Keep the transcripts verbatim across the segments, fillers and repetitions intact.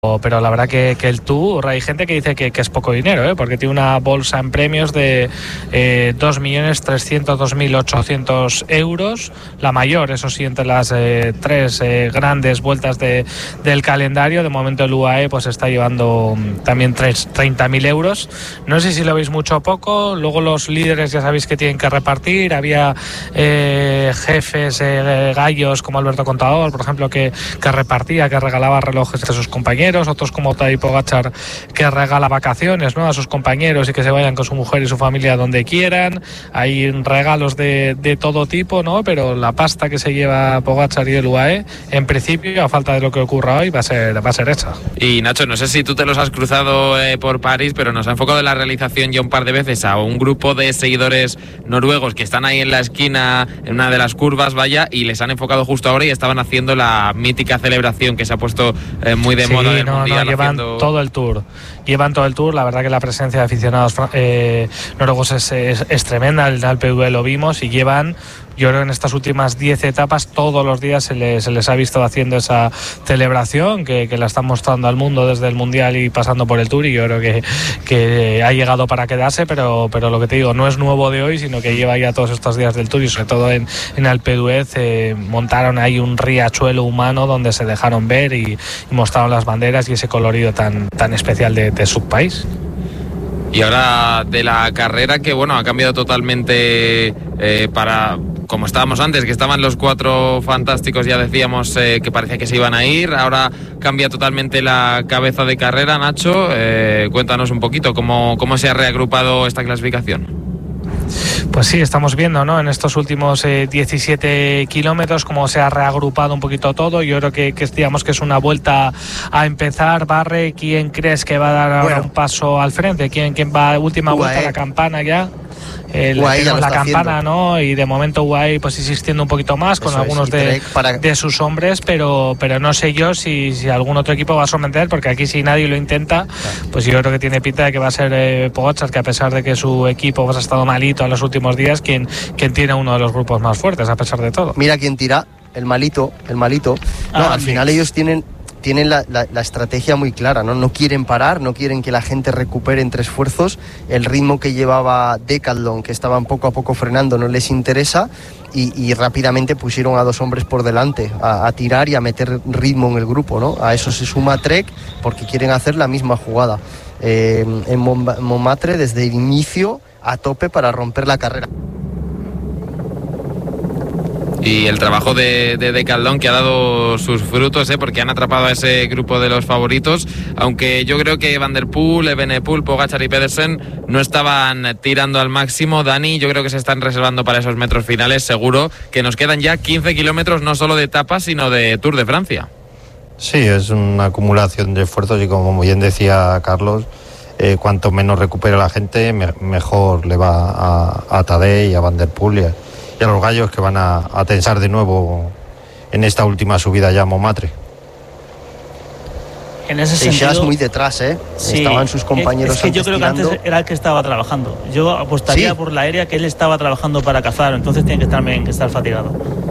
pero la verdad que, que el Tour, hay gente que dice que, que es poco dinero, ¿eh? Porque tiene una bolsa en premios de eh, dos millones trescientos dos mil ochocientos euros, la mayor, eso sí, entre las eh, tres eh, grandes vueltas de, del calendario. De momento el U A E pues está llevando también treinta mil euros. No sé si lo veis mucho o poco. Luego los líderes ya sabéis que tienen que repartir. Había eh, jefes eh, gallos como Alberto Contador, por ejemplo, que, que repartía, que regalaba relojes a sus compañeros. Otros como Tadej Pogačar, que regala vacaciones, ¿no?, a sus compañeros y que se vayan con su mujer y su familia donde quieran. Hay regalos de, de todo tipo, ¿no? Pero la pasta que se lleva Pogačar y el U A E, en principio, a falta de lo que ocurra hoy, va a ser, va a ser esa. Y Nacho, no sé si tú te los has cruzado eh, por París, pero nos ha enfocado en la realización ya un par de veces a un grupo de seguidores noruegos que están ahí en la esquina, en una de las curvas, vaya, y les han enfocado justo ahora y estaban haciendo la mítica celebración que se ha puesto eh, muy de sí, moda. No, no, llevan haciendo... todo el tour, llevan todo el tour. La verdad que la presencia de aficionados eh, noruegos es, es, es tremenda. El Alpe d'Huez lo vimos y llevan, yo creo, en estas últimas diez etapas todos los días se les, se les ha visto haciendo esa celebración que, que la están mostrando al mundo desde el Mundial y pasando por el Tour, y yo creo que, que ha llegado para quedarse, pero, pero lo que te digo, no es nuevo de hoy, sino que lleva ya todos estos días del Tour, y sobre todo en, en Alpe d'Huez eh, montaron ahí un riachuelo humano donde se dejaron ver y, y mostraron las banderas y ese colorido tan, tan especial de, de su país. Y ahora de la carrera, que bueno, ha cambiado totalmente eh, para... como estábamos antes, que estaban los cuatro fantásticos, ya decíamos eh, que parecía que se iban a ir. Ahora cambia totalmente la cabeza de carrera. Nacho, eh, cuéntanos un poquito cómo, cómo se ha reagrupado esta clasificación. Pues sí, estamos viendo, ¿no?, en estos últimos eh, diecisiete kilómetros cómo se ha reagrupado un poquito todo. Yo creo que, que digamos que es una vuelta a empezar. Barre, ¿quién crees que va a dar ahora bueno. un paso al frente? ¿Quién, quién va última vuelta a la campana ya? Eh, la campana, haciendo. ¿no? Y de momento U A E pues insistiendo un poquito más con Eso algunos es, de, para... de sus hombres, pero, pero no sé yo si, si algún otro equipo va a sorprender, porque aquí si nadie lo intenta, pues yo creo que tiene pinta de que va a ser eh, Pogačar, que a pesar de que su equipo pues, ha estado malito en los últimos días, quien, quien tiene uno de los grupos más fuertes, a pesar de todo. Mira quién tira, el malito, el malito. No, ah, al final ellos tienen... tienen la, la, la estrategia muy clara, ¿no? No quieren parar, no quieren que la gente recupere entre esfuerzos. El ritmo que llevaba Decathlon, que estaban poco a poco frenando, no les interesa, y, y rápidamente pusieron a dos hombres por delante a, a tirar y a meter ritmo en el grupo, ¿no? A eso se suma Trek, porque quieren hacer la misma jugada eh, en Montmartre desde el inicio a tope para romper la carrera. Y el trabajo de, de Decathlon, que ha dado sus frutos, ¿eh? Porque han atrapado a ese grupo de los favoritos, aunque yo creo que Van der Poel, Evenepoel, Pogačar y Pedersen no estaban tirando al máximo. Dani, yo creo que se están reservando para esos metros finales, seguro que nos quedan ya quince kilómetros, no solo de etapas, sino de Tour de Francia. Sí, es una acumulación de esfuerzos y, como bien decía Carlos, eh, cuanto menos recupere la gente, me, mejor le va a, a Tadej y a Van der Poel y a, y a los gallos, que van a, a tensar de nuevo en esta última subida ya a Montmartre. En ese sentido, es muy detrás, ¿eh? Sí, estaban sus compañeros. Es que yo creo que antes era el que estaba trabajando. Yo apostaría ¿Sí? por la aérea que él estaba trabajando para cazar, entonces tiene que estar bien, que estar fatigado.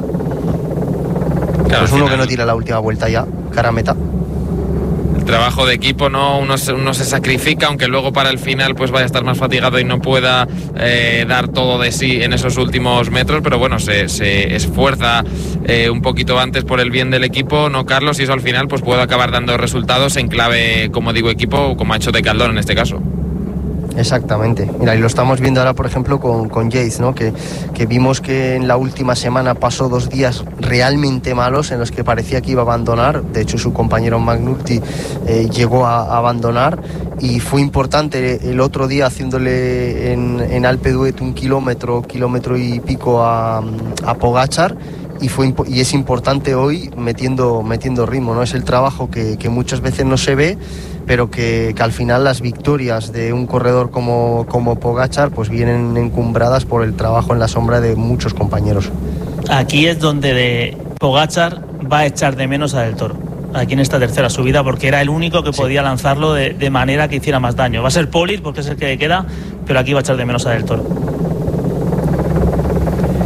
Claro, pues uno que no tira la última vuelta ya, cara meta. El trabajo de equipo, no, uno se, uno se sacrifica, aunque luego para el final pues vaya a estar más fatigado y no pueda eh, dar todo de sí en esos últimos metros, pero bueno, se, se esfuerza eh, un poquito antes por el bien del equipo, ¿no, Carlos? Y eso al final pues puede acabar dando resultados en clave, como digo, equipo, como ha hecho Decathlon en este caso. Exactamente. Mira, y lo estamos viendo ahora, por ejemplo, con, con Yates, ¿no? Que, que vimos que en la última semana pasó dos días realmente malos en los que parecía que iba a abandonar. De hecho, su compañero McNulty eh, llegó a, a abandonar, y fue importante el otro día haciéndole en, en Alpe d'Huez un kilómetro, kilómetro y pico a, a Pogačar. Y, fue, y es importante hoy metiendo, metiendo ritmo, ¿no? Es el trabajo que, que muchas veces no se ve, pero que, que al final las victorias de un corredor como, como Pogačar pues vienen encumbradas por el trabajo en la sombra de muchos compañeros. Aquí es donde de Pogačar va a echar de menos a Del Toro, aquí en esta tercera subida, porque era el único que podía sí. lanzarlo de, de manera que hiciera más daño. Va a ser Polis porque es el que queda, pero aquí va a echar de menos a Del Toro.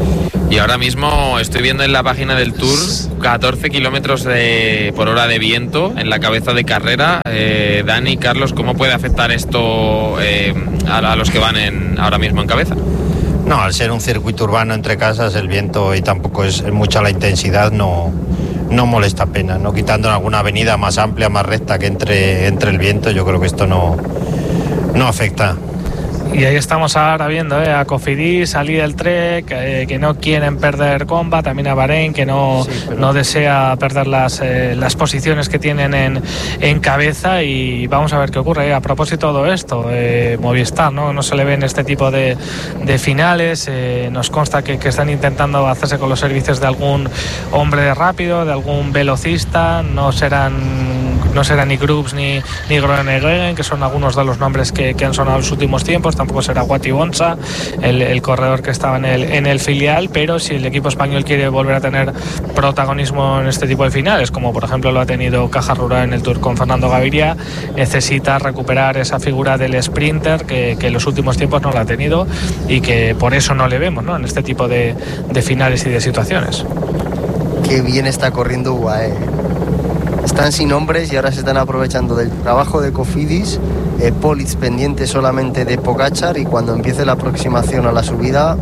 Y ahora mismo estoy viendo en la página del Tour catorce kilómetros de, por hora de viento en la cabeza de carrera. Eh, Dani, Carlos, ¿cómo puede afectar esto eh, a, a los que van en, ahora mismo en cabeza? No, al ser un circuito urbano entre casas, el viento y tampoco es, es mucha la intensidad, no, no molesta apenas, ¿no? Quitando en alguna avenida más amplia, más recta que entre, entre el viento, yo creo que esto no, no afecta. Y ahí estamos ahora viendo eh, a Cofidis, a Lidl Trek, eh, que no quieren perder comba, también a Bahrein, que no, sí, pero... no desea perder las, eh, las posiciones que tienen en, en cabeza, y vamos a ver qué ocurre. Eh. A propósito de todo esto, eh, Movistar, ¿no? no se le ven este tipo de, de finales, eh, nos consta que, que están intentando hacerse con los servicios de algún hombre rápido, de algún velocista, no serán... No será ni Groups ni, ni Groenewegen, que son algunos de los nombres que, que han sonado en los últimos tiempos. Tampoco será Guati Bonsa, el, el corredor que estaba en el, en el filial. Pero si el equipo español quiere volver a tener protagonismo en este tipo de finales, como por ejemplo lo ha tenido Caja Rural en el Tour con Fernando Gaviria, necesita recuperar esa figura del sprinter que, que en los últimos tiempos no la ha tenido, y que por eso no le vemos, ¿no?, en este tipo de, de finales y de situaciones. Qué bien está corriendo U A E. Están sin hombres y ahora se están aprovechando del trabajo de Cofidis. eh, Polic pendiente solamente de Pogačar, y cuando empiece la aproximación a la subida,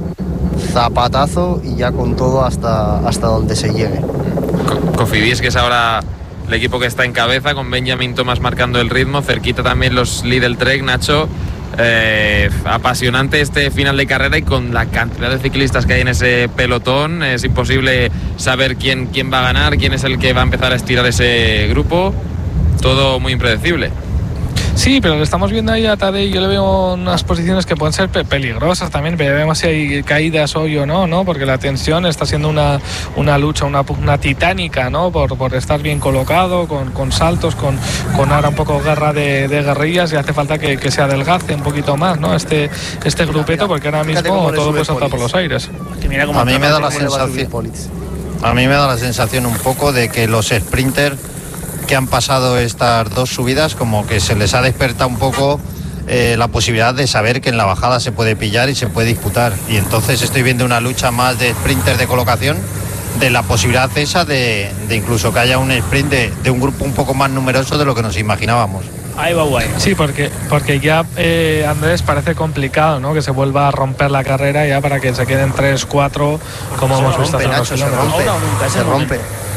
zapatazo y ya con todo hasta, hasta donde se llegue. Cofidis, que es ahora el equipo que está en cabeza, con Benjamin Thomas marcando el ritmo, cerquita también los Lidl Trek. Nacho, eh, apasionante este final de carrera, y con la cantidad de ciclistas que hay en ese pelotón es imposible saber quién, quién va a ganar, quién es el que va a empezar a estirar ese grupo. Todo muy impredecible. Sí, pero lo estamos viendo ahí a Tadej. Yo le veo unas posiciones que pueden ser pe- peligrosas también. Veremos si hay caídas hoy o no, ¿no? Porque la tensión está siendo una, una lucha, una pugna titánica, ¿no? Por, por estar bien colocado, con, con saltos, con, con ahora un poco guerra de, de guerrillas, y hace falta que, que se adelgace un poquito más, ¿no? Este, este grupeto, porque ahora mismo todo puede saltar por los aires. A mí me da la sensación, a mí me da la sensación un poco de que los sprinters que han pasado estas dos subidas, como que se les ha despertado un poco eh, la posibilidad de saber que en la bajada se puede pillar y se puede disputar, y entonces estoy viendo una lucha más de sprinters de colocación, de la posibilidad esa de, de incluso que haya un sprint de, de un grupo un poco más numeroso de lo que nos imaginábamos. Ahí va guay. Sí, porque, porque ya, eh, Andrés, parece complicado, ¿no?, que se vuelva a romper la carrera ya para que se queden tres, cuatro, como hemos visto hace unos kilómetros. Se rompe, se rompe.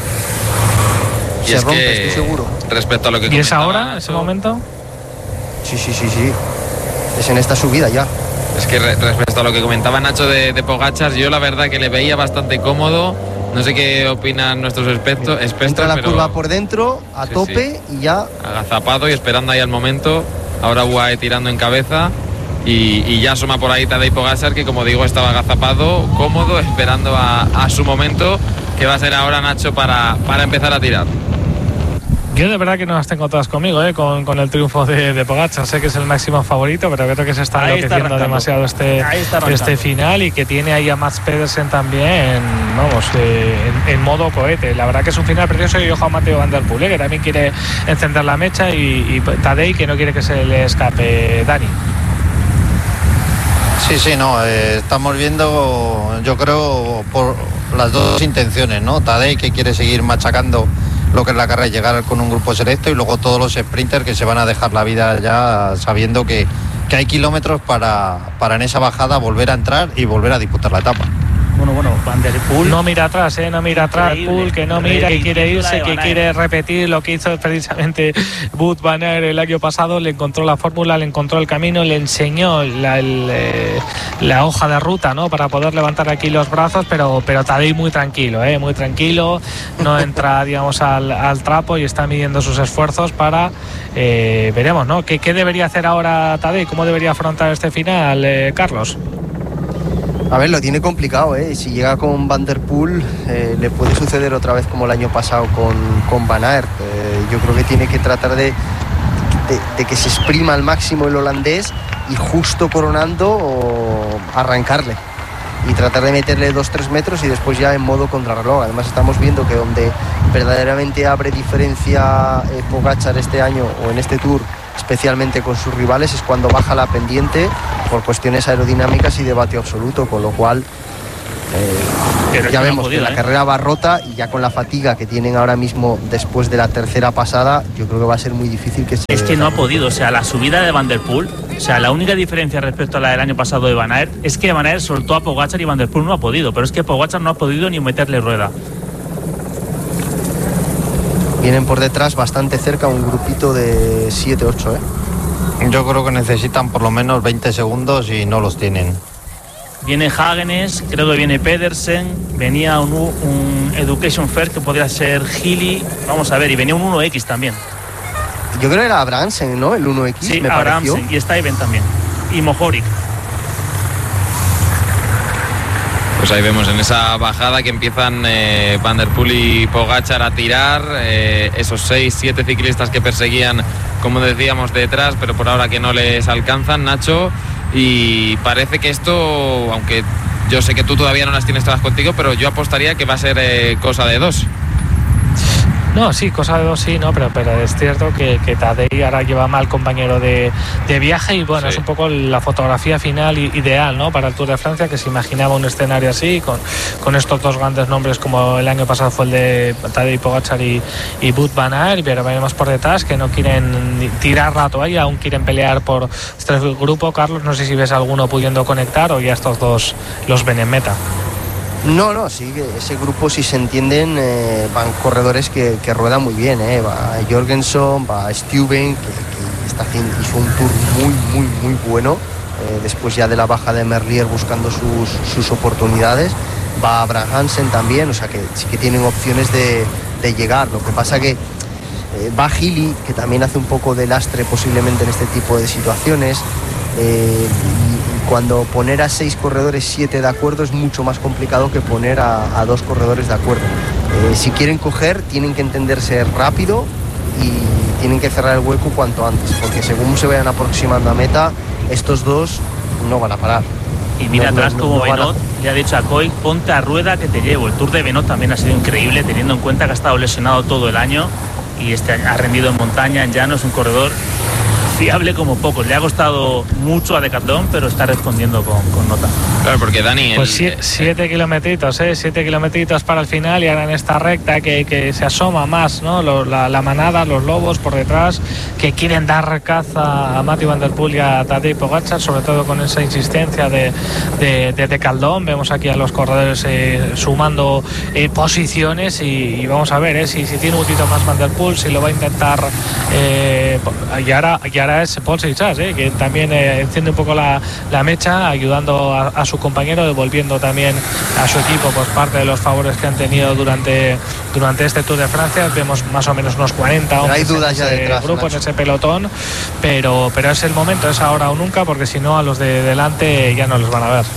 Y se es rompe, que, estoy seguro. Respecto a lo que ¿Y es ahora, Nacho, ese momento? Sí, sí, sí, sí. Es en esta subida ya. Es que re, respecto a lo que comentaba Nacho de, de Pogačar, yo la verdad que le veía bastante cómodo. No sé qué opinan nuestros expertos. Entra la pero, curva por dentro, a sí, tope, sí. y ya... agazapado y esperando ahí al momento. Ahora U A E tirando en cabeza. Y, y ya asoma por ahí Tadej Pogačar, que como digo estaba agazapado, cómodo, esperando a, a su momento, que va a ser ahora, Nacho, para, para empezar a tirar. Yo de verdad que no las tengo todas conmigo, ¿eh? con, con el triunfo de, de Pogačar. Sé que es el máximo favorito, pero creo que se está enloqueciendo demasiado este, este final, y que tiene ahí a Mats Pedersen también, vamos, eh, en, en modo cohete. La verdad que es un final precioso, y ojo a Mateo Van Der Poel, ¿eh? que también quiere encender la mecha, y, y Tadej, que no quiere que se le escape. Dani. Sí, sí, no, eh, estamos viendo, yo creo, por las dos intenciones, ¿no? Tadej, que quiere seguir machacando lo que es la carrera y llegar con un grupo selecto, y luego todos los sprinters que se van a dejar la vida ya sabiendo que, que hay kilómetros para, para en esa bajada volver a entrar y volver a disputar la etapa. Bueno, bueno, Van Der Poel. No mira atrás, ¿eh? No mira atrás, Poel, que no mira, que quiere irse, que quiere repetir lo que hizo precisamente Wout van Aert el año pasado. Le encontró la fórmula, le encontró el camino, le enseñó la, el, eh, la hoja de ruta, ¿no?, para poder levantar aquí los brazos, pero, pero Tadej muy tranquilo, ¿eh? Muy tranquilo, no entra, digamos, al, al trapo, y está midiendo sus esfuerzos para, eh, veremos, ¿no?, ¿Qué, qué debería hacer ahora Tadej, cómo debería afrontar este final, eh, Carlos. A ver, lo tiene complicado, ¿eh? Si llega con Van Der Poel, eh, le puede suceder otra vez como el año pasado con, con Van Aert. Eh, yo creo que tiene que tratar de, de, de que se exprima al máximo el holandés, y justo coronando o arrancarle. Y tratar de meterle dos tres metros, y después ya en modo contrarreloj. Además estamos viendo que donde verdaderamente abre diferencia eh, Pogačar este año, o en este Tour, especialmente con sus rivales, es cuando baja la pendiente por cuestiones aerodinámicas y de vatio absoluto, con lo cual eh, Pero ya es que vemos no ha podido, que la ¿eh? carrera va rota y ya con la fatiga que tienen ahora mismo después de la tercera pasada, yo creo que va a ser muy difícil que se... Es que no ha podido, o sea, la subida de Van der Poel, o sea, la única diferencia respecto a la del año pasado de Van Aert es que Van Aert soltó a Pogačar y Van der Poel no ha podido, pero es que Pogačar no ha podido ni meterle rueda. Vienen por detrás bastante cerca un grupito de siete ocho, ¿eh? Yo creo que necesitan por lo menos veinte segundos y no los tienen. Viene Hagenes, creo que viene Pedersen, venía un, un Education First que podría ser Gili, vamos a ver, y venía un uno equis también. Yo creo que era Abramsen, ¿no? El uno equis, Sí, me pareció. Abramsen, y Stuyven también, y Mohoric. Pues ahí vemos en esa bajada que empiezan eh, Van der Poel y Pogačar a tirar, eh, esos seis, siete ciclistas que perseguían, como decíamos, detrás, pero por ahora que no les alcanzan, Nacho, y parece que esto, aunque yo sé que tú todavía no las tienes todas contigo, pero yo apostaría que va a ser eh, cosa de dos. No, sí, cosa de dos sí, no, pero, pero es cierto que, que Tadej ahora lleva mal compañero de, de viaje y bueno, sí. Es un poco la fotografía final ideal, ¿no? Para el Tour de Francia, que se imaginaba un escenario así, con, con estos dos grandes nombres como el año pasado fue el de Tadej Pogačar y, y Wout van Aert, pero veremos por detrás que no quieren tirar la toalla, aún quieren pelear por este grupo. Carlos, no sé si ves alguno pudiendo conectar o ya estos dos los ven en meta. No, no, sí, que ese grupo, si se entienden, eh, van corredores que, que ruedan muy bien, ¿eh? Va Jorgenson, va Stuyven, que, que está haciendo, hizo un tour muy, muy, muy bueno, eh, después ya de la baja de Merlier buscando sus, sus oportunidades. Va Abraham Hansen también, o sea que sí que tienen opciones de, de llegar. Lo que pasa que eh, va Gili, que también hace un poco de lastre posiblemente en este tipo de situaciones. Eh, y cuando poner a seis corredores, siete de acuerdo es mucho más complicado que poner a, a dos corredores de acuerdo. Eh, si quieren coger, tienen que entenderse rápido y tienen que cerrar el hueco cuanto antes, porque según se vayan aproximando a meta, estos dos no van a parar. Y mira no, atrás no, como no Benoit a... le ha dicho a Coy, ponte a rueda que te llevo. El Tour de Benoit también ha sido increíble, teniendo en cuenta que ha estado lesionado todo el año y este año ha rendido en montaña, en llano, es un corredor fiable como pocos. Le ha costado mucho a Decathlon, pero está respondiendo con, con nota. Claro, porque Dani... El, pues siete, siete kilometritos, ¿eh? Siete kilometritos para el final y ahora en esta recta que, que se asoma más, ¿no? Lo, la, la manada, los lobos por detrás, que quieren dar caza a Mathieu van der Poel y a Tadej Pogačar, sobre todo con esa insistencia de, de, de Decathlon. Vemos aquí a los corredores eh, sumando eh, posiciones y, y vamos a ver eh, si, si tiene un poquito más Van der Poel, si lo va a intentar eh, y ahora, y ahora es Paul Seixas, eh, que también eh, enciende un poco la, la mecha, ayudando a, a su compañero, devolviendo también a su equipo pues parte de los favores que han tenido durante, durante este Tour de Francia. Vemos más o menos unos cuarenta pero hay dudas en ya ese detrás, grupo, Nacho. en ese pelotón, pero, pero es el momento, es ahora o nunca, porque si no a los de delante ya no los van a ver.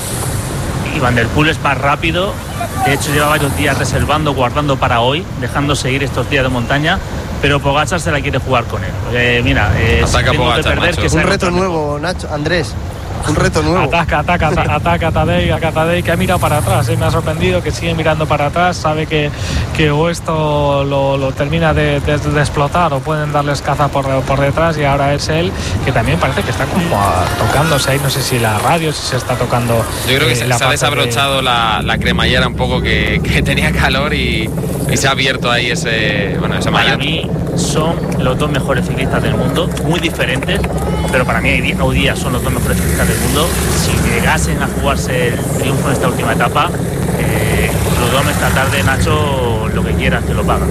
Y Van der Poel es más rápido, de hecho lleva varios días reservando, guardando para hoy, dejando seguir estos días de montaña, pero Pogačar se la quiere jugar con él. Eh, mira, eh, Ataca tengo Pogačar, que perder, macho. que sea Un reto contra mí. nuevo, Nacho, Andrés. Un reto nuevo. Ataca, ataca, ataca, ataca Tadej, ataca Tadej, que ha mirado para atrás, ¿eh? Me ha sorprendido que sigue mirando para atrás, sabe que, que o esto lo, lo termina de, de, de explotar o pueden darles caza por, por detrás, y ahora es él, que también parece que está como a, tocándose ahí, no sé si la radio, si se está tocando. Yo creo que eh, se, la se ha parte desabrochado de... la, la cremallera un poco, que, que tenía calor y, y se ha abierto ahí ese, bueno, esa Para malla. mí son los dos mejores ciclistas del mundo, muy diferentes, pero para mí hoy día son los dos mejores ciclistas del mundo. Si llegasen a jugarse el triunfo en esta última etapa, eh, los dos esta tarde, Nacho, lo que quieras que lo pagan.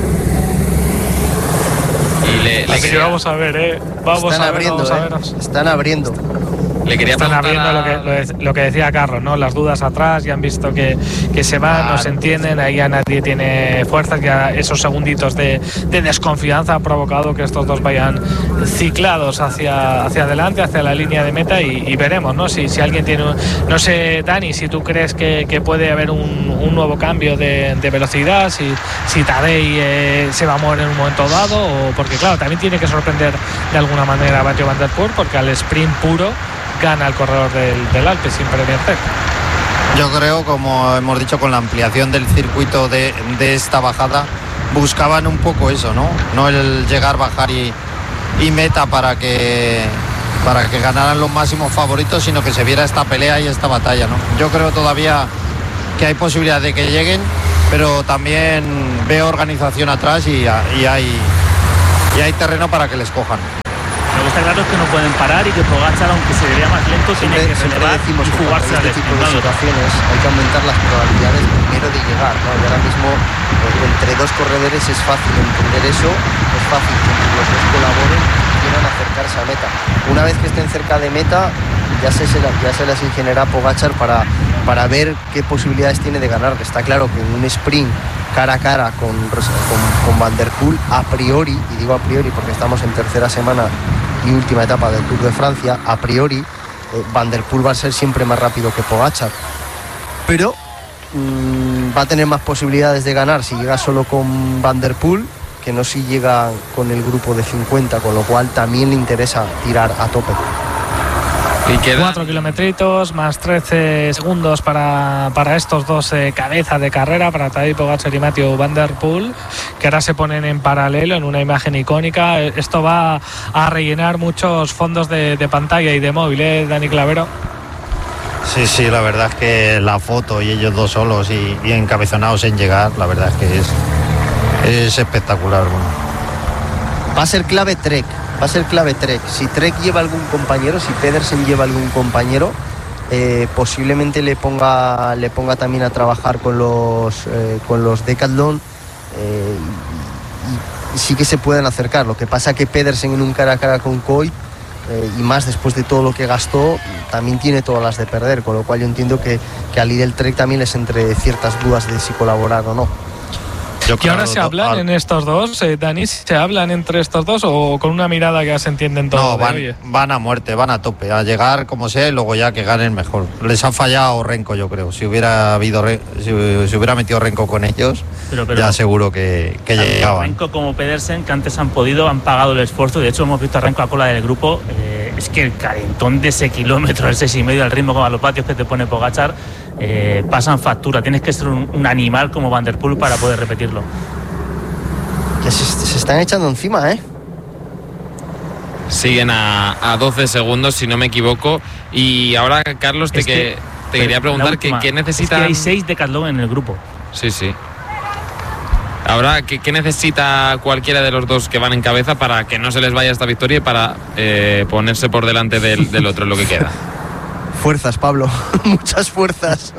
Y le, le Así que quería, vamos a ver, ¿eh? Vamos Están a ver, abriendo, vamos a eh. ver. Están abriendo. le quería Están preguntar abriendo a- lo que, lo, de- lo que decía Carlos, ¿no? Las dudas atrás, ya han visto que, que se van, no se entienden, ahí ya nadie tiene fuerzas, ya esos segunditos de, de desconfianza han provocado que estos dos vayan ciclados hacia, hacia adelante, hacia la línea de meta, y, y veremos, ¿no? Si, si alguien tiene, un- no sé, Dani, si tú crees que, que puede haber un, un nuevo cambio de, de velocidad, si, si Tadej eh, se va a mover en un momento dado, o porque claro, también tiene que sorprender de alguna manera a Mathieu van der Poel, porque al sprint puro gana el corredor del, del Alpe sin perder. Yo creo, como hemos dicho, con la ampliación del circuito de, de esta bajada, buscaban un poco eso, ¿no? No el llegar, bajar y, y meta para que para que ganaran los máximos favoritos, sino que se viera esta pelea y esta batalla, ¿no? Yo creo todavía que hay posibilidad de que lleguen, pero también veo organización atrás y, y, hay, y hay terreno para que les cojan. Lo que está claro es que no pueden parar y que Pogačar, aunque se vería más lento, siempre, tiene que relevar decimos y jugarse en al este tipo de sprint. situaciones hay que aumentar las probabilidades primero de llegar, ¿no? Y ahora mismo eh, entre dos corredores es fácil entender eso, es fácil que los dos colaboren y quieran acercarse a meta. Una vez que estén cerca de meta ya se, ya se las ingeniará Pogačar para, para ver qué posibilidades tiene de ganar. Está claro que en un sprint cara a cara con, con, con Van der Poel, a priori, y digo a priori porque estamos en tercera semana y última etapa del Tour de Francia, a priori eh, Van der Poel va a ser siempre más rápido que Pogačar, pero mmm, va a tener más posibilidades de ganar si llega solo con Van der Poel que no si llega con el grupo de cincuenta, con lo cual también le interesa tirar a tope. Y quedan cuatro kilometritos más trece segundos para, para estos dos eh, cabezas de carrera, para Tadej Pogačar y Mathieu Van der Poel, que ahora se ponen en paralelo en una imagen icónica. Esto va a rellenar muchos fondos de, de pantalla y de móvil, ¿eh, Dani Clavero? Sí, sí, la verdad es que la foto y ellos dos solos y, y encabezonados en llegar, la verdad es que es, es espectacular. Bueno. Va a ser clave Trek. Va a ser clave Trek. Si Trek lleva algún compañero, si Pedersen lleva algún compañero, eh, posiblemente le ponga le ponga también a trabajar con los eh, con los Decathlon eh, y, y sí que se pueden acercar. Lo que pasa que Pedersen en un cara a cara con Coy eh, y más después de todo lo que gastó, también tiene todas las de perder, con lo cual yo entiendo que, que al líder Trek también les entre ciertas dudas de si colaborar o no. Yo ¿Y ahora se hablan en estos dos, eh, Dani? ¿Se hablan entre estos dos o con una mirada que ya se entienden todos? No, van, de, van a muerte, van a tope, a llegar como sea y luego ya que ganen mejor. Les ha fallado Renko, yo creo. Si hubiera habido si, si hubiera metido Renko con ellos, pero, pero, ya seguro que, que llegaban. Renko como Pedersen, que antes han podido, han pagado el esfuerzo. De hecho, hemos visto a Renko a cola del grupo. Eh, es que el calentón de ese kilómetro, el seis y medio, al ritmo como a los patios que te pone Pogačar, Eh, pasan factura. Tienes que ser un, un animal como Van der Poel para poder repetirlo. Que se, se están echando encima, ¿eh? Siguen a, a doce segundos, si no me equivoco. Y ahora, Carlos, te, es que, que, te quería preguntar qué que necesitan. Es que hay seis Decathlon en el grupo. Sí, sí. Ahora, ¿qué, ¿qué necesita cualquiera de los dos que van en cabeza para que no se les vaya esta victoria y para eh, ponerse por delante del, del otro en lo que queda? Fuerzas, Pablo, muchas fuerzas.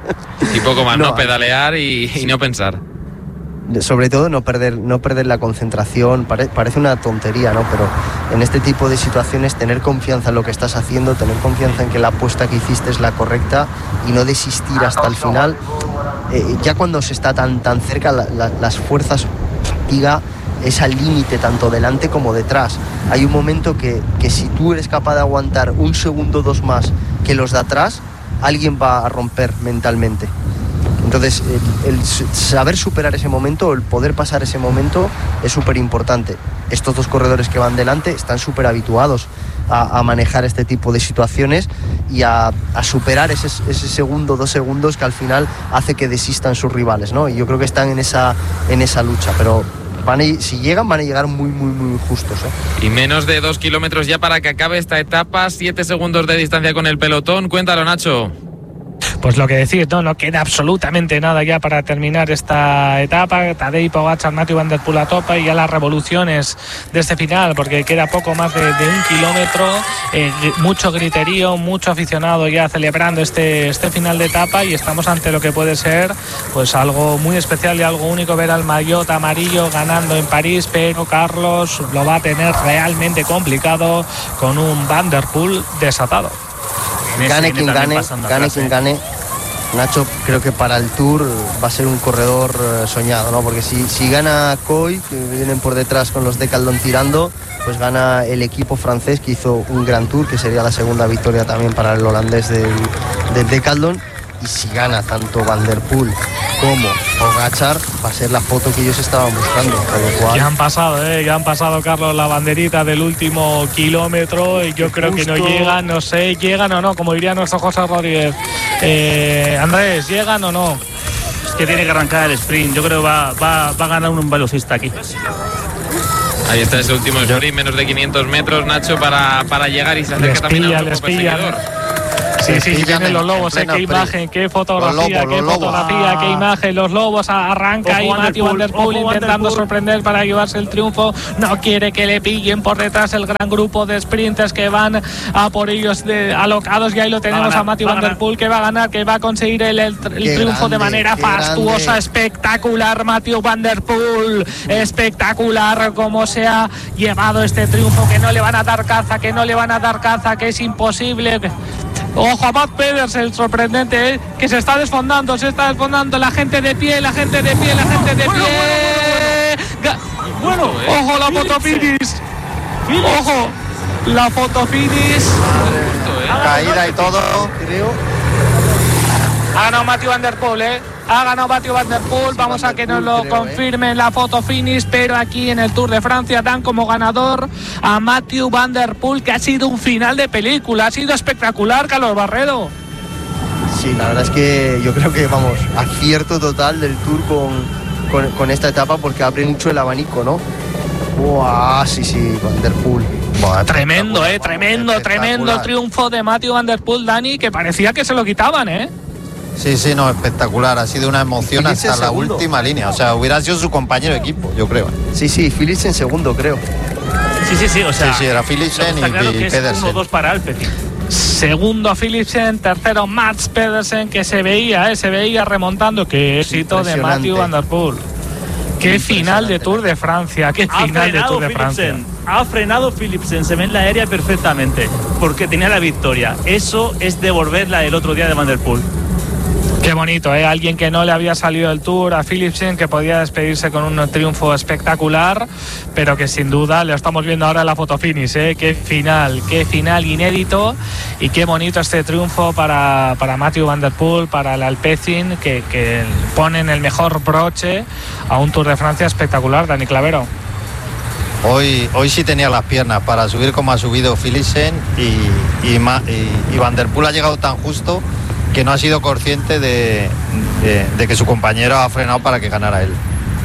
Y poco más, no, no pedalear y, y no pensar. Sobre todo no perder, no perder la concentración. Pare, parece una tontería, ¿no? Pero en este tipo de situaciones tener confianza en lo que estás haciendo, tener confianza en que la apuesta que hiciste es la correcta y no desistir hasta el final. Eh, ya cuando se está tan, tan cerca, la, la, las fuerzas, diga, es al límite tanto delante como detrás. Hay un momento que, que si tú eres capaz de aguantar un segundo o dos más que los de atrás, alguien va a romper mentalmente. Entonces el, el saber superar ese momento, el poder pasar ese momento es súper importante. Estos dos corredores que van delante están súper habituados a, a manejar este tipo de situaciones y a, a superar ese, ese segundo, dos segundos que al final hace que desistan sus rivales, ¿no? Y yo creo que están en esa, en esa lucha, pero van a, si llegan van a llegar muy muy muy justos, ¿eh? Y menos de dos kilómetros ya para que acabe esta etapa, siete segundos de distancia con el pelotón. Cuéntalo, Nacho. Pues lo que decir, no, no queda absolutamente nada ya para terminar esta etapa. Tadej Pogačar, Mathieu Van der Poel a tope y ya las revoluciones de este final, porque queda poco más de, de un kilómetro, eh, mucho griterío, mucho aficionado ya celebrando este, este final de etapa y estamos ante lo que puede ser pues algo muy especial y algo único, ver al maillot amarillo ganando en París, pero Carlos lo va a tener realmente complicado con un Van der Poel desatado. Gane quien gane, gane quien gane. Nacho, creo que para el Tour va a ser un corredor soñado, ¿no? Porque si, si gana Coy, que vienen por detrás con los Decathlon tirando, pues gana el equipo francés que hizo un gran Tour, que sería la segunda victoria también para el holandés del, del Decathlon. Y si gana tanto Van der Poel como Pogačar, va a ser la foto que ellos estaban buscando. Cual... Ya han pasado, ¿eh? Ya han pasado, Carlos, la banderita del último kilómetro y yo creo Justo... que no llegan, no sé, llegan o no, como diría nuestro José Rodríguez. Eh, Andrés, ¿llegan o no? Es que tiene que arrancar el sprint, yo creo que va, va, va a ganar un velocista aquí. Ahí está ese último sprint, menos de quinientos metros, Nacho, para, para llegar y se acerca les también pilla, a un grupo perseguidor. Sí, sí, vienen los lobos, eh, qué imagen, qué fotografía, lobos, qué los fotografía, lobos. qué imagen, los lobos, arranca ahí Matthew Van Der Poel intentando sorprender para llevarse el triunfo, no quiere que le pillen por detrás el gran grupo de sprinters que van a por ellos de, alocados, y ahí lo tenemos a, a Matthew Van Der Poel que va a ganar, que va a conseguir el, el, el triunfo grande, de manera fastuosa, grande. Espectacular Matthew Van Der Poel, espectacular como se ha llevado este triunfo, que no le van a dar caza, que no le van a dar caza, que es imposible. Ojo a Matt Pedersen, sorprendente, ¿eh? Que se está desfondando, se está desfondando, la gente de pie, la gente de pie, la gente de bueno, pie. Bueno, bueno, bueno, bueno. Ojo la fotofinis. Ojo, la fotofinis. Caída y todo, creo. Ha ganado Matthew Van Der Poel, ¿eh? Ha ganado Matthew Van Der Poel. Vamos a que nos lo confirmen la foto finish, pero aquí en el Tour de Francia dan como ganador a Matthew Van Der Poel, que ha sido un final de película, ha sido espectacular, Carlos Barredo. Sí, la verdad es que yo creo que, vamos, acierto total del Tour con, con, con esta etapa, porque abre mucho el abanico, ¿no? ¡Buah! Sí, sí, Van Der Poel. Buah, tremendo, eh, tremendo, tremendo triunfo de Matthew Van Der Poel, Dani, que parecía que se lo quitaban, ¿eh? Sí, sí, no, espectacular. Ha sido una emoción hasta la última línea. O sea, hubiera sido su compañero de equipo, yo creo. Sí, sí, Philips en segundo, creo. Sí, sí, sí, o sea... Sí, sí, era Philipsen y, claro y Pedersen. uno dos para Alpecin. Segundo Philipsen, tercero Mats Pedersen, que se veía, eh, se veía remontando. Qué éxito de Matthew Van Der Poel. Qué final de Tour de Francia, qué final de Tour de Francia. Ha frenado Philipsen, se ve en la aérea perfectamente, porque tenía la victoria. Eso es devolverla el otro día de Van Der Poel. Qué bonito, ¿eh? Alguien que no le había salido el Tour, a Philipsen, que podía despedirse con un triunfo espectacular, pero que sin duda lo estamos viendo ahora en la foto finish, ¿eh? Qué final, qué final inédito, y qué bonito este triunfo para, para Matthew Van Der Poel, para el Alpecin, que, que ponen el mejor broche a un Tour de Francia espectacular. Dani Clavero. Hoy, hoy sí tenía las piernas para subir como ha subido Philipsen, y, y, y, y Van Der Poel ha llegado tan justo que no ha sido consciente de, de, de que su compañero ha frenado para que ganara él.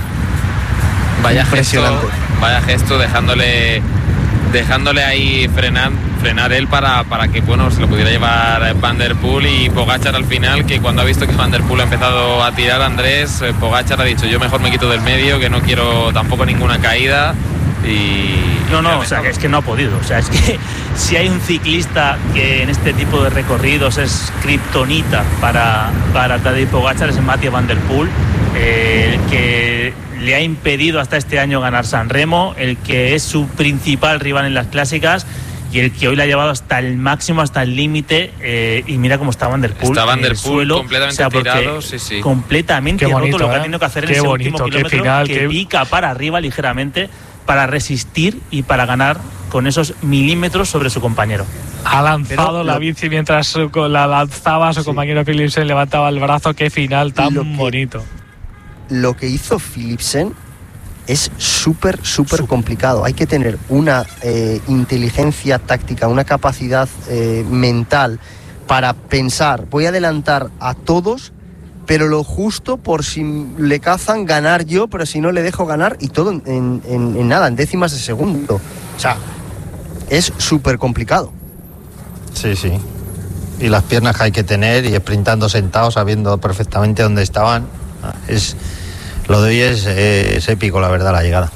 Vaya gesto, vaya gesto dejándole dejándole ahí frenar frenar él para, para que bueno se lo pudiera llevar Van Der Poel, y Pogačar al final, que cuando ha visto que Van Der Poel ha empezado a tirar, Andrés, Pogačar ha dicho: yo mejor me quito del medio, que no quiero tampoco ninguna caída. Y no, no, o sea, que es que no ha podido. O sea, es que si hay un ciclista que en este tipo de recorridos es kriptonita para, para Tadej Pogačar, es Mathieu Van Der Poel, eh, el que le ha impedido hasta este año ganar San Remo, el que es su principal rival en las clásicas, y el que hoy le ha llevado hasta el máximo, hasta el límite, eh, y mira cómo está Van Der Poel. Está Van Der Poel suelo, completamente o sea, tirado, sí, sí. Completamente bonito, roto lo ¿eh? que ha tenido que hacer Qué en ese bonito, último qué kilómetro, final, que qué... pica para arriba ligeramente, para resistir y para ganar con esos milímetros sobre su compañero. Ha lanzado Pero, la lo... bici mientras la lanzaba su sí. compañero Philipsen, levantaba el brazo. Qué final tan lo que, bonito. Lo que hizo Philipsen es súper, súper complicado. Hay que tener una eh, inteligencia táctica, una capacidad eh, mental para pensar: voy a adelantar a todos, pero lo justo por si le cazan, ganar yo, pero si no le dejo ganar, y todo en, en, en nada, en décimas de segundo. O sea, es súper complicado. Sí, sí. Y las piernas que hay que tener, y sprintando sentados, sabiendo perfectamente dónde estaban. Es, lo de hoy es, es épico, la verdad, la llegada.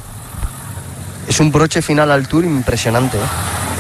Es un broche final al Tour impresionante, ¿eh?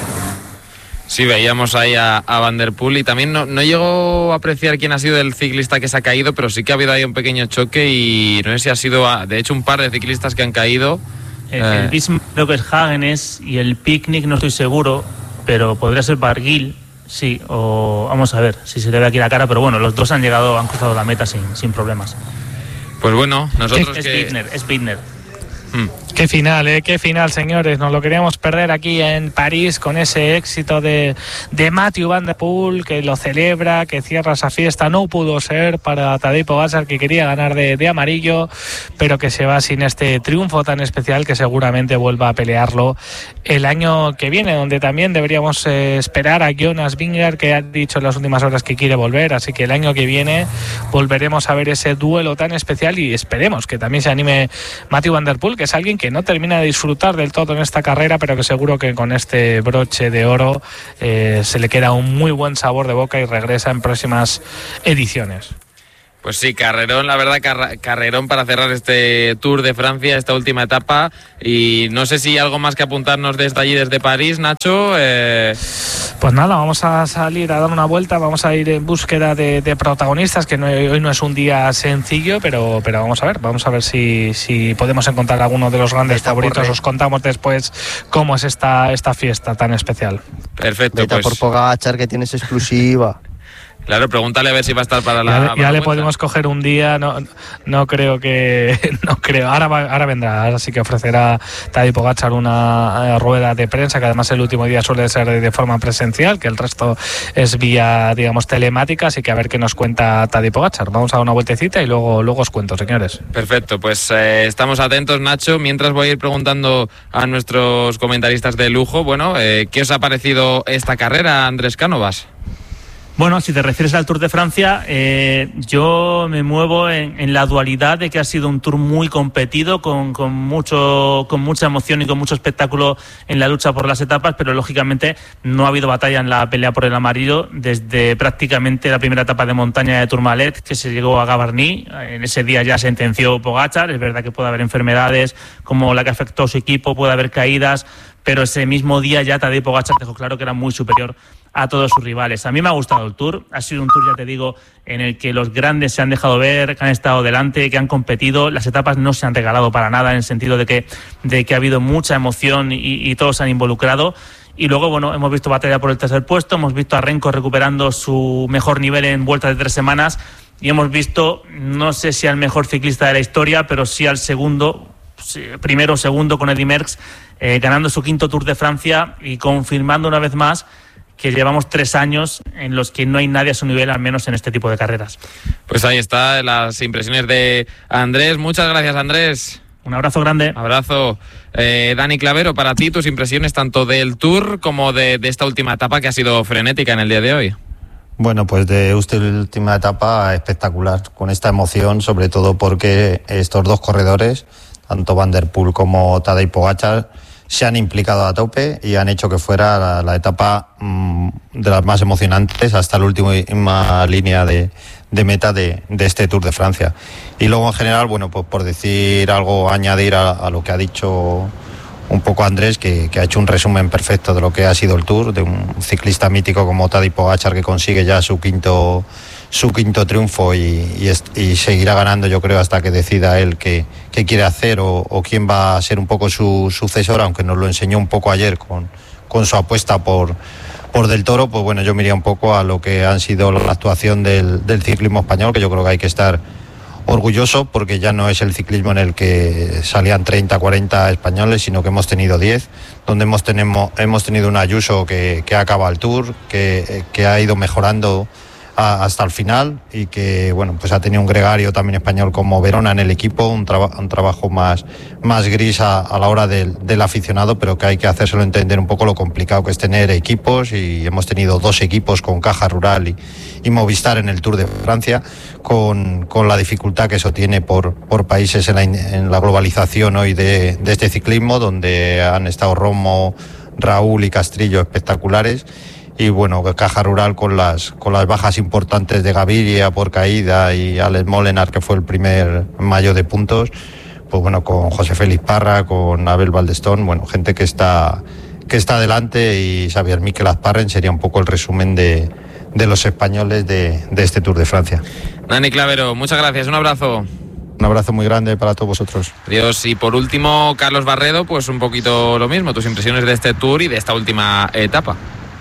Sí, veíamos ahí a, a Van Der Poel, y también no, no llegó a apreciar quién ha sido el ciclista que se ha caído, pero sí que ha habido ahí un pequeño choque, y no sé si ha sido, a, de hecho, un par de ciclistas que han caído. El, eh. el Bismarck creo que es Hagenes, y el Picnic no estoy seguro, pero podría ser Barguil, sí, o vamos a ver si se le ve aquí la cara, pero bueno, los dos han llegado, han cruzado la meta sin, sin problemas. Pues bueno, nosotros es que... Bittner, es Bittner. Hmm. Qué final, ¿eh? Qué final, señores. Nos lo queríamos perder aquí en París con ese éxito de, de Mathieu Van Der Poel, que lo celebra, que cierra esa fiesta. No pudo ser para Tadej Pogačar, que quería ganar de, de amarillo, pero que se va sin este triunfo tan especial, que seguramente vuelva a pelearlo el año que viene, donde también deberíamos eh, esperar a Jonas Vingegaard, que ha dicho en las últimas horas que quiere volver. Así que el año que viene volveremos a ver ese duelo tan especial, y esperemos que también se anime Mathieu Van Der Poel, que es alguien que que no termina de disfrutar del todo en esta carrera, pero que seguro que con este broche de oro eh, se le queda un muy buen sabor de boca y regresa en próximas ediciones. Pues sí, carrerón, la verdad, car- carrerón para cerrar este Tour de Francia, esta última etapa. Y no sé si hay algo más que apuntarnos desde allí, desde París, Nacho. Eh... Pues nada, vamos a salir a dar una vuelta, vamos a ir en búsqueda de, de protagonistas, que no, hoy no es un día sencillo, pero, pero vamos a ver, vamos a ver si, si podemos encontrar alguno de los grandes Veta favoritos. Os contamos después cómo es esta, esta fiesta tan especial. Perfecto. Veta pues... por Pogačar, que tienes exclusiva. Claro, pregúntale a ver si va a estar para la... Ya, para ya la le vuelta. podemos coger un día, no, no creo que... no creo, ahora, va, ahora vendrá, ahora sí que ofrecerá Tadej Pogačar una eh, rueda de prensa, que además el último día suele ser de, de forma presencial, que el resto es vía, digamos, telemática, así que a ver qué nos cuenta Tadej Pogačar. Vamos a dar una vueltecita y luego, luego os cuento, señores. Perfecto, pues eh, estamos atentos, Nacho. Mientras voy a ir preguntando a nuestros comentaristas de lujo, bueno, eh, ¿qué os ha parecido esta carrera, Andrés Cánovas? Bueno, si te refieres al Tour de Francia, eh, yo me muevo en, en la dualidad de que ha sido un Tour muy competido, con, con, mucho, con mucha emoción y con mucho espectáculo en la lucha por las etapas, pero lógicamente no ha habido batalla en la pelea por el amarillo desde prácticamente la primera etapa de montaña de Tourmalet, que se llegó a Gavarnie. En ese día ya sentenció Pogačar. Es verdad que puede haber enfermedades como la que afectó a su equipo, puede haber caídas, pero ese mismo día ya Tadej Pogačar dejó claro que era muy superior a todos sus rivales. A mí me ha gustado el Tour, ha sido un Tour, ya te digo, en el que los grandes se han dejado ver, que han estado delante, que han competido. Las etapas no se han regalado para nada, en el sentido de que, de que ha habido mucha emoción y, y todos se han involucrado. Y luego, bueno, hemos visto batalla por el tercer puesto, hemos visto a Renko recuperando su mejor nivel en vuelta de tres semanas y hemos visto, no sé si al mejor ciclista de la historia, pero sí al segundo, primero o segundo con Eddy Merckx, eh, ganando su quinto Tour de Francia y confirmando una vez más que llevamos tres años en los que no hay nadie a su nivel, al menos en este tipo de carreras. Pues ahí está, las impresiones de Andrés. Muchas gracias, Andrés. Un abrazo grande. Abrazo. Eh, Dani Clavero, para ti, tus impresiones tanto del Tour como de, de esta última etapa que ha sido frenética en el día de hoy. Bueno, pues de esta última etapa espectacular, con esta emoción, sobre todo porque estos dos corredores, tanto Van der Poel como Tadej Pogačar, se han implicado a tope y han hecho que fuera la, la etapa mmm, de las más emocionantes hasta la última línea de, de meta de, de este Tour de Francia. Y luego en general, bueno, pues por decir algo, añadir a, a lo que ha dicho un poco Andrés, que, que ha hecho un resumen perfecto de lo que ha sido el Tour, de un ciclista mítico como Tadej Pogačar, que consigue ya su quinto su quinto triunfo y, y, y seguirá ganando, yo creo, hasta que decida él qué, qué quiere hacer o, o quién va a ser un poco su sucesor, aunque nos lo enseñó un poco ayer con, con su apuesta por, por Del Toro. Pues bueno, yo miraría un poco a lo que han sido la actuación del, del ciclismo español, que yo creo que hay que estar orgulloso, porque ya no es el ciclismo en el que salían treinta, cuarenta españoles, sino que hemos tenido diez, donde hemos, tenemos, hemos tenido un Ayuso que, que acaba el Tour, que, que ha ido mejorando hasta el final y que bueno, pues ha tenido un gregario también español como Verona en el equipo, un, traba, un trabajo más, más gris a, a la hora del, del aficionado, pero que hay que hacérselo entender un poco lo complicado que es tener equipos, y hemos tenido dos equipos con Caja Rural y, y Movistar en el Tour de Francia, con, con la dificultad que eso tiene por, por países en la, en la globalización hoy de, de este ciclismo, donde han estado Romo, Raúl y Castrillo espectaculares. Y bueno, Caja Rural con las con las bajas importantes de Gaviria por caída y Alex Molenaar, que fue el primer mayo de puntos, pues bueno, con José Félix Parra, con Abel Baldestón, bueno, gente que está que está adelante, y Xavier Miquel Azparren sería un poco el resumen de, de los españoles de, de este Tour de Francia. Dani Clavero, muchas gracias, un abrazo. Un abrazo muy grande para todos vosotros. Adiós. Y por último, Carlos Barredo, pues un poquito lo mismo, tus impresiones de este Tour y de esta última etapa.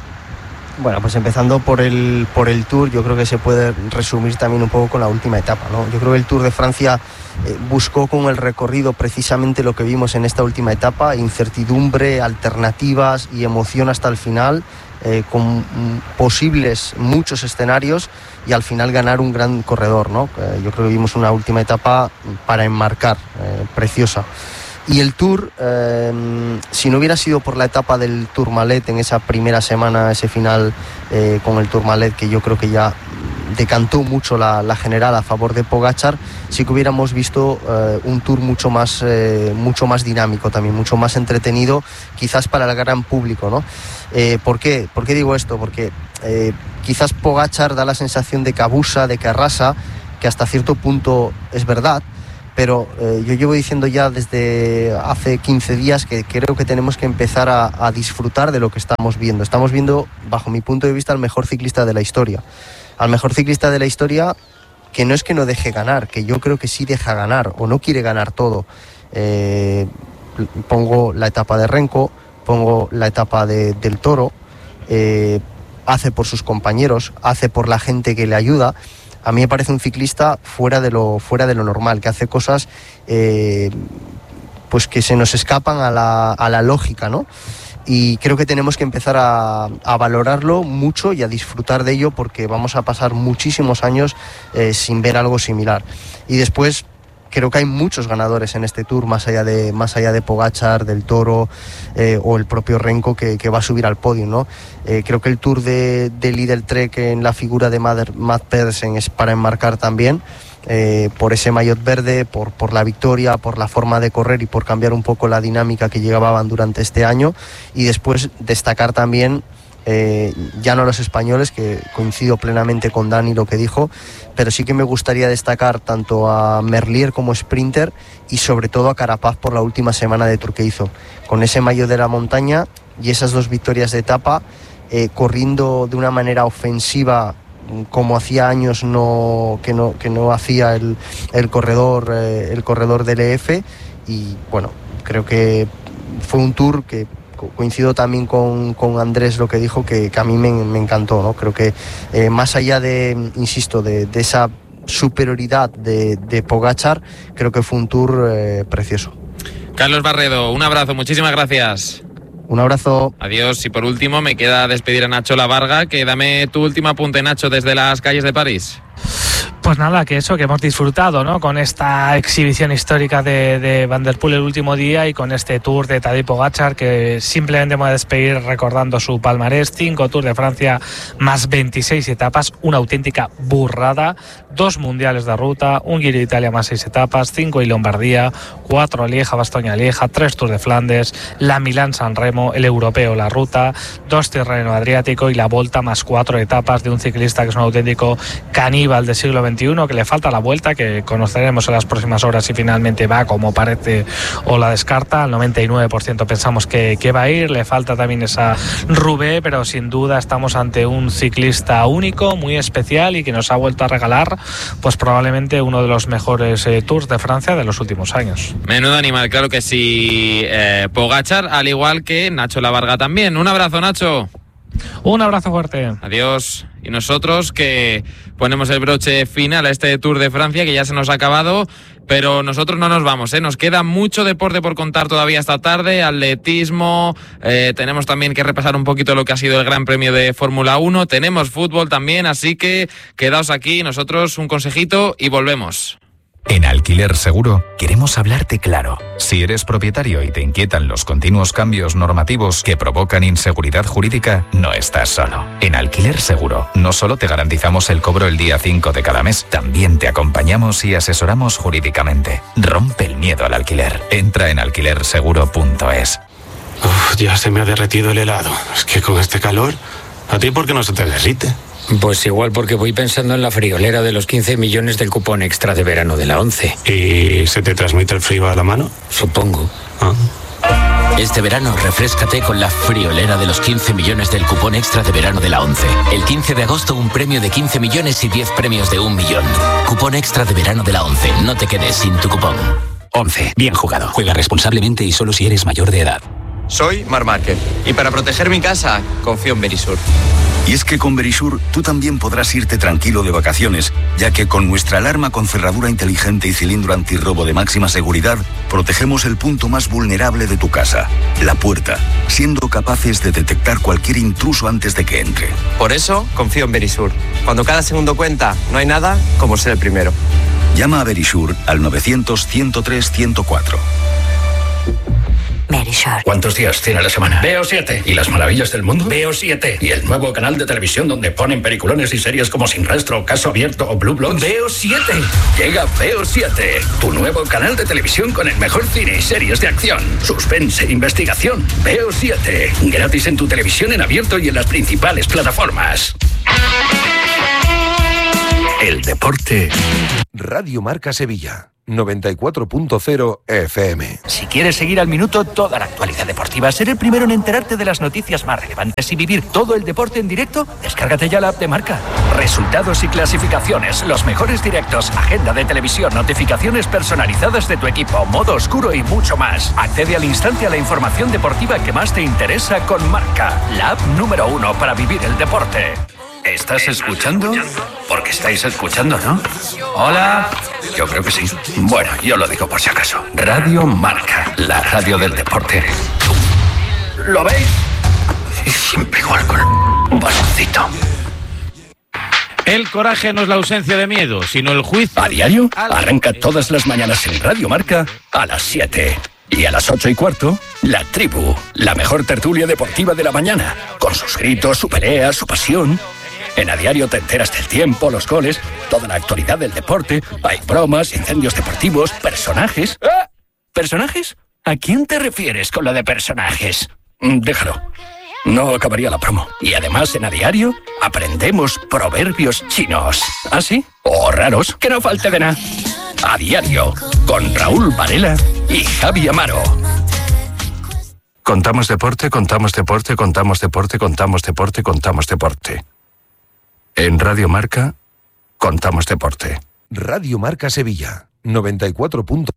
Bueno, pues empezando por el, por el Tour, yo creo que se puede resumir también un poco con la última etapa, ¿no? Yo creo que el Tour de Francia eh, buscó con el recorrido precisamente lo que vimos en esta última etapa: incertidumbre, alternativas y emoción hasta el final, eh, con posibles muchos escenarios, y al final ganar un gran corredor, ¿no? Eh, yo creo que vimos una última etapa para enmarcar, eh, preciosa. Y el Tour, eh, si no hubiera sido por la etapa del Tourmalet en esa primera semana, ese final eh, con el Tourmalet, que yo creo que ya decantó mucho la, la general a favor de Pogačar, sí que hubiéramos visto eh, un Tour mucho más, eh, mucho más dinámico también, mucho más entretenido, quizás para el gran público, ¿no? Eh, ¿por qué? ¿Por qué digo esto? Porque eh, quizás Pogačar da la sensación de que abusa, de que arrasa, que hasta cierto punto es verdad, pero eh, yo llevo diciendo ya desde hace quince días que creo que tenemos que empezar a, a disfrutar de lo que estamos viendo. Estamos viendo, bajo mi punto de vista, al mejor ciclista de la historia. Al mejor ciclista de la historia que no es que no deje ganar, que yo creo que sí deja ganar o no quiere ganar todo. Eh, pongo la etapa de Renko, pongo la etapa de, del Toro, eh, hace por sus compañeros, hace por la gente que le ayuda. A mí me parece un ciclista fuera de lo, fuera de lo normal, que hace cosas eh, pues que se nos escapan a la, a la lógica, ¿no? Y creo que tenemos que empezar a, a valorarlo mucho y a disfrutar de ello, porque vamos a pasar muchísimos años eh, sin ver algo similar. Y después creo que hay muchos ganadores en este Tour, más allá de, más allá de Pogačar, del Toro eh, o el propio Renko, que, que va a subir al podio, ¿no? Eh, creo que el Tour de, de Lidl Trek en la figura de Mads Pedersen es para enmarcar también, eh, por ese maillot verde, por, por la victoria, por la forma de correr y por cambiar un poco la dinámica que llevaban durante este año. Y después destacar también, Eh, ya no los españoles, que coincido plenamente con Dani lo que dijo, pero sí que me gustaría destacar tanto a Merlier como Sprinter y sobre todo a Carapaz por la última semana de Tour que hizo, con ese maillot de la montaña y esas dos victorias de etapa, eh, corriendo de una manera ofensiva como hacía años no, que, no, que no hacía el, el corredor eh, el corredor del E F. Y bueno, creo que fue un Tour que coincido también con, con Andrés lo que dijo, que, que a mí me, me encantó, ¿no? Creo que eh, más allá de, insisto, de, de esa superioridad de, de Pogačar, creo que fue un Tour eh, precioso. Carlos Barredo, un abrazo, muchísimas gracias. Un abrazo. Adiós. Y por último me queda despedir a Nacho Lavarga, que dame tu último apunte, Nacho, desde las calles de París. Pues nada, que eso, que hemos disfrutado, ¿no? Con esta exhibición histórica de, de Van der Poel el último día y con este Tour de Tadej Pogačar, que simplemente me voy a despedir recordando su palmarés: cinco Tours de Francia más veintiséis etapas, una auténtica burrada, dos mundiales de ruta, un Giro de Italia más seis etapas, cinco y Lombardía, cuatro Lieja, Bastoña Lieja, tres Tours de Flandes, la Milán-San Remo, el europeo La Ruta, dos Tirreno Adriático y la Volta más cuatro etapas de un ciclista que es un auténtico caníbal del siglo veintiuno, que le falta la Vuelta, que conoceremos en las próximas horas si finalmente va como parece o la descarta. Al noventa y nueve por ciento pensamos que, que va a ir. Le falta también esa Roubaix, pero sin duda estamos ante un ciclista único, muy especial, y que nos ha vuelto a regalar pues probablemente uno de los mejores eh, Tours de Francia de los últimos años. Menudo animal, claro que sí, eh, Pogačar, al igual que Nacho Lavarga también. Un abrazo, Nacho. Un abrazo fuerte. Adiós. Y nosotros que ponemos el broche final a este Tour de Francia, que ya se nos ha acabado, pero nosotros no nos vamos, ¿eh? Nos queda mucho deporte por contar todavía esta tarde, atletismo, eh, tenemos también que repasar un poquito lo que ha sido el Gran Premio de Fórmula uno, tenemos fútbol también, así que quedaos aquí, nosotros un consejito y volvemos. En Alquiler Seguro queremos hablarte claro. Si eres propietario y te inquietan los continuos cambios normativos que provocan inseguridad jurídica, no estás solo. En Alquiler Seguro no solo te garantizamos el cobro el día cinco de cada mes, también te acompañamos y asesoramos jurídicamente. Rompe el miedo al alquiler. Entra en alquiler seguro punto es. Uf, ya se me ha derretido el helado. Es que con este calor, ¿a ti por qué no se te derrite? Pues igual porque voy pensando en la friolera de los quince millones del cupón extra de verano de la ONCE. ¿Y se te transmite el frío a la mano? Supongo. Ah. Este verano refréscate con la friolera de los quince millones del cupón extra de verano de la ONCE. El quince de agosto un premio de quince millones y diez premios de un millón. Cupón extra de verano de la ONCE. No te quedes sin tu cupón. ONCE. Bien jugado. Juega responsablemente y solo si eres mayor de edad. Soy Marc Márquez y para proteger mi casa confío en Verisur. Y es que con Verisur tú también podrás irte tranquilo de vacaciones, ya que con nuestra alarma con cerradura inteligente y cilindro antirrobo de máxima seguridad, protegemos el punto más vulnerable de tu casa, la puerta, siendo capaces de detectar cualquier intruso antes de que entre. Por eso confío en Verisur. Cuando cada segundo cuenta, no hay nada como ser el primero. Llama a Verisur al novecientos, ciento tres, ciento cuatro. Verisure. ¿Cuántos días tiene la semana? Veo siete. ¿Y las maravillas del mundo? Veo siete. ¿Y el nuevo canal de televisión donde ponen peliculones y series como Sin Rastro, Caso Abierto o Blue Bloods? Veo siete. Llega Veo siete, tu nuevo canal de televisión con el mejor cine y series de acción, suspense e investigación. Veo siete. Gratis en tu televisión en abierto y en las principales plataformas. El deporte. Radio Marca Sevilla. noventa y cuatro punto cero F M. Si quieres seguir al minuto toda la actualidad deportiva, ser el primero en enterarte de las noticias más relevantes y vivir todo el deporte en directo, descárgate ya la app de Marca. Resultados y clasificaciones, los mejores directos, agenda de televisión, notificaciones personalizadas de tu equipo, modo oscuro y mucho más. Accede al instante a la información deportiva que más te interesa con Marca, la app número uno para vivir el deporte. ¿Estás escuchando? Porque estáis escuchando, ¿no? Hola. Yo creo que sí. Bueno, yo lo digo por si acaso. Radio Marca, la radio del deporte. ¿Lo veis? Siempre igual con un baloncito. El coraje no es la ausencia de miedo, sino el juicio. A diario, arranca todas las mañanas en Radio Marca a las siete. Y a las ocho y cuarto, La Tribu, la mejor tertulia deportiva de la mañana, con sus gritos, su pelea, su pasión. En A Diario te enteras del tiempo, los goles, toda la actualidad del deporte. Hay bromas, incendios deportivos, personajes. ¿Ah? ¿Personajes? ¿A quién te refieres con lo de personajes? Déjalo. No acabaría la promo. Y además en A Diario aprendemos proverbios chinos. ¿Ah, sí? O raros, que no falte de nada. A Diario, con Raúl Varela y Javi Amaro. Contamos deporte, contamos deporte, contamos deporte, contamos deporte, contamos deporte. En Radio Marca, contamos deporte. Radio Marca Sevilla, noventa y cuatro punto